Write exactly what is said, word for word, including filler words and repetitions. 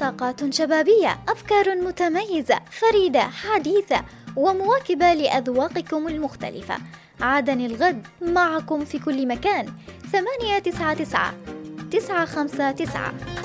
طاقات شبابية، أفكار متميزة فريدة حديثة ومواكبة لأذواقكم المختلفة. عادني الغد معكم في كل مكان. ثمانية تسعة تسعة تسعة خمسة تسعة.